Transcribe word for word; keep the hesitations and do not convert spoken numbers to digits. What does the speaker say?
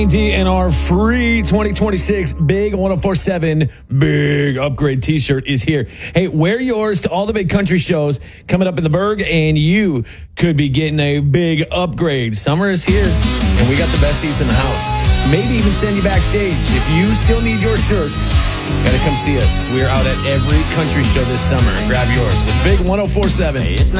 D N R free twenty twenty-six Big one oh four seven Big Upgrade t-shirt is here. Hey, wear yours to all the big country shows coming up in the Berg, and you could be getting a big upgrade. Summer is here, and we got the best seats in the house. Maybe even send you backstage. If you still need your shirt, gotta come see us. We're out at every country show this summer. Grab yours with Big one oh four seven. It's not